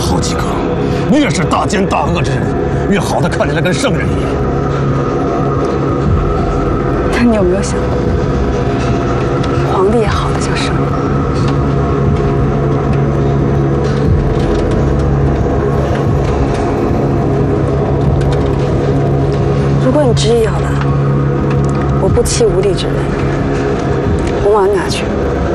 好几个，越是大奸大恶之人，越好的看起来跟圣人一样。 但你有没有想过，皇帝也好的像圣人？如果你执意要来，我不欺无力之人，我往哪去？